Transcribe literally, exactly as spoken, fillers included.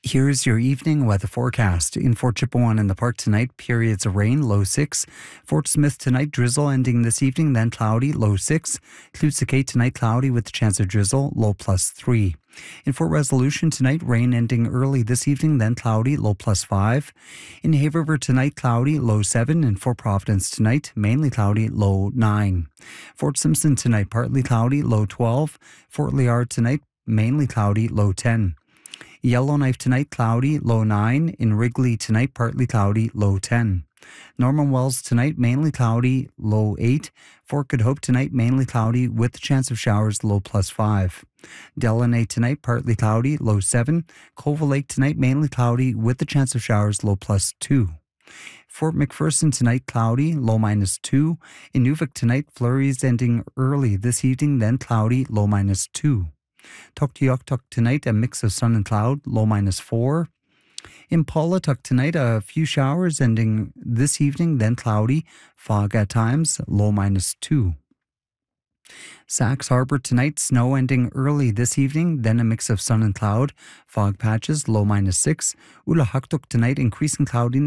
Here's your evening weather forecast. In Fort Chipewyan in the Park tonight, periods of rain, low six. Fort Smith tonight, drizzle ending this evening, then cloudy, low six. Tlutskate tonight, cloudy with a chance of drizzle, low plus three. In Fort Resolution tonight, rain ending early this evening, then cloudy, low plus five. In Hay River tonight, cloudy, low seven. In Fort Providence tonight, mainly cloudy, low nine. Fort Simpson tonight, partly cloudy, low twelve. Fort Liard tonight, mainly cloudy, low ten. Yellowknife tonight, cloudy, low nine. In Wrigley tonight, partly cloudy, low ten. Norman Wells tonight, mainly cloudy, low eight. Fort Good Hope tonight, mainly cloudy with a chance of showers, low plus five. Delaney tonight, partly cloudy, low seven. Colville Lake tonight, mainly cloudy with a chance of showers, low plus two. Fort McPherson tonight, cloudy, low minus two. In Nuvik tonight, flurries ending early this evening, then cloudy, low minus two. Tuktoyaktuk tonight, a mix of sun and cloud, low minus four. In Paulatuk tonight, a few showers ending this evening, then cloudy, fog at times, low minus two. Sax Harbor tonight, snow ending early this evening, then a mix of sun and cloud, fog patches, low minus six. Ulahaktuk tonight, increasing cloudiness.